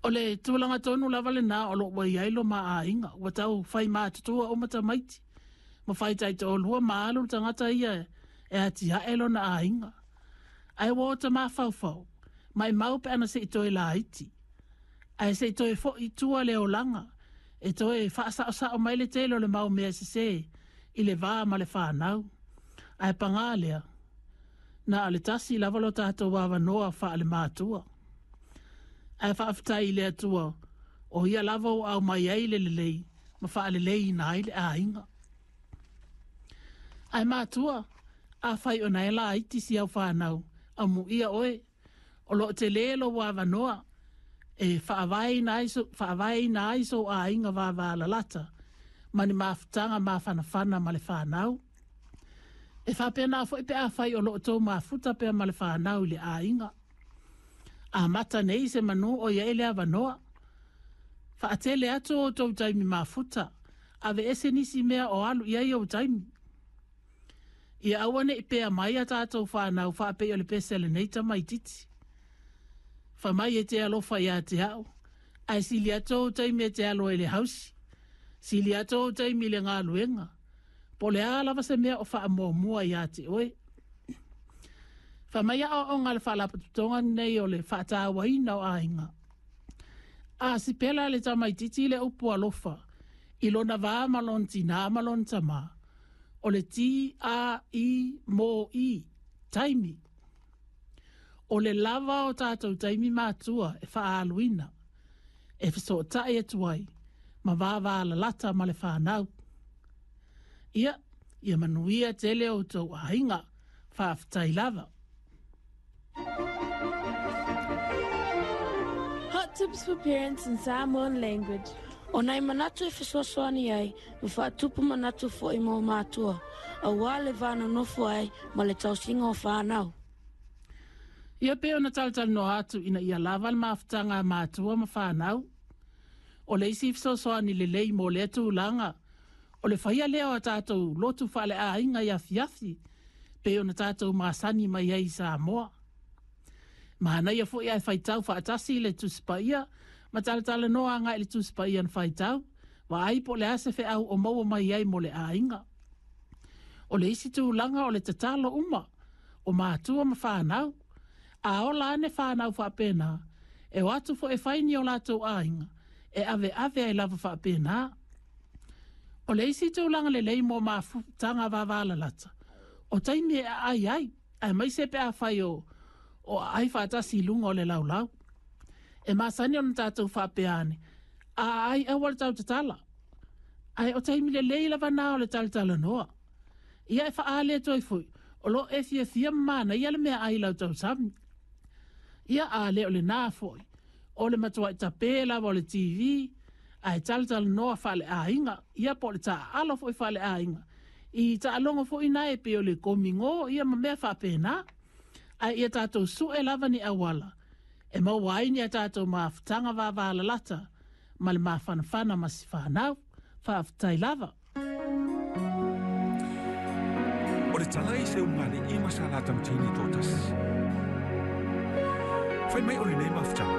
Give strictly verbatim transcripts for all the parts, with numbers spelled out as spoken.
O le tūlanga tonu lava le nā o lo wa iailo ma a inga. Wa tau whai mā tutua o mata maiti. Ma whai tai to lua ma alu tangata ia e ati haelo na a inga. Ai wota mā whauwhau. Mai mau pe ana se i toi la iti. Ai se i toi fo i tua le o langa. E toi whaasa o sa o mai le telo le mau mea se se. I le vā ma le whānau. Ai pangā lea. Na ale tasi lava lo tātou wawa noa wha le mātua. Ai whaafitai le atua, o ia lava o au mai ei le lelei, ma wha le lei na ile a inga. Ai mātua, a whai o nei la iti si au whanau, a mu ia oe, o lo te lelo wawa noa, e whaawai na iso, whaawai na iso a inga wawa la lata, mani mawhitanga ma whanawhana ma le whanau. E whapena fo i pe a whai o lo tō mawhuta pe ma le whanau le a inga. A mata nei se manu o ia ele avanoa. Fa atele ato o tau taimi mafuta. Ave ese nisi mea o alu ia i o taimi. Ia awane i pea mai a tātou whanau wha pe o le pesele nei tamai titi. Fa mai e te alofa ia te au. Ai sili ato o taimi e te alo ele hausi. Sili ato o taimi le ngā luenga. Po le alava se mea o wha mua mua ia te oe. Whamaya o onga le whalapatutonga nei o le whaatawa ina o ainga. A si pela le tamai titi le upu alofa. I lona vā malon ti nā malon tama. O le ti a i mō i taimi. O le lava o tātou taimi mātua e whaaluina. E whiso tae atuai. Ma vā vā la lata ma le whanau. Ia, ia manuia tele o tau ainga. Whaafitai lava. Hot tips for parents in Samoan language. O nai manatu e whesoswani ai, me whaatupu manatu fo i mō mātua. A wā le vāna nofu ai, ma le tausinga o whānau. Ia peo na taltal no atu ina ia lawal mawhitanga mātua ma whānau. O le isi whesoswani le lei mō le atu langa. O le whaia leo a tātou lotu whale a inga ia fiafi. Peo na tātou māsani mai ai Samoa. Mahana ia fo ia whaitau whaatasi le tuspaia, ma talatala noa ngai le tuspaia na whaitau, wa ai po le ase whe au o maua mai ai mo le ainga. O le isi tu langa o le tatalo uma, o mātua ma whanau, a o lane whanau whapena, e watu fo e whaini o lātou ainga, e ave ave ai lava whapena. O le isi tu langa le lei mo mawhutanga wavala lata, o taimi e ai ai, ai mai sepe a whai o, o ai whaatasi lunga o le laulau. E masani o na tātou whapeane. A ai awal tau tatala. Ai o taimi le leila vanao le talatala noa. Ia e whaale toi fui. O lo e fia fia mana ia le mea ai lau tau sami. Ia a le o le nā fui. O le matua i tapela o le T V. Ai talatala noa whale a inga. Ia po le ta alo fui whale a inga. I ta alonga fui na e pe o le komingo. Ia ma mea whapena. Ai ia tātou su e lava ni awala. E mau wai ni a tātou mawhitanga wāwāla lata. Ma le mawhanawhana masi whanau. Whaafitai lava. O le tala i se umane i masala tamtini tōtas. Whai mai o le nei mawhitanga.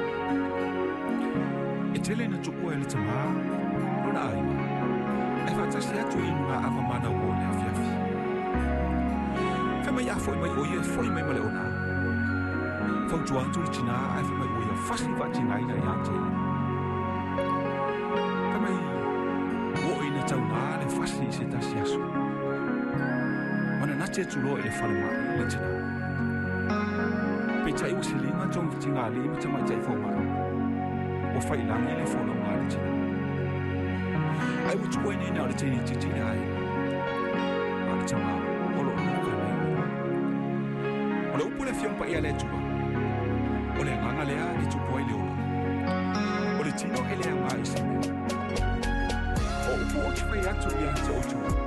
E tele na tuku e le tama. Rona aima. E whatasi atu i mga awa mana o le afiafi. Whai mai a foi mai o ia foi mai male ona. Fau tuantu le tina ai whai mai o ia fasi whatinga ina i ante. Whai mai o ina tau ngā le fasi i se tasi asu. Wana nate atu loa i le whale mai le tina. Pei tai o silinga tong vitinga le ima tamai tai fau mara. O whai langi le whona ngā le tina. Ai o tuai ni nā le teini titi le ai. A le tama o lo nuka nei. O le upu le fiampa ia le tupa. O le nganga lea le tupo i le ola. O le tino e lea ngā i se mea. O upu o te whai atu i ante o tupa.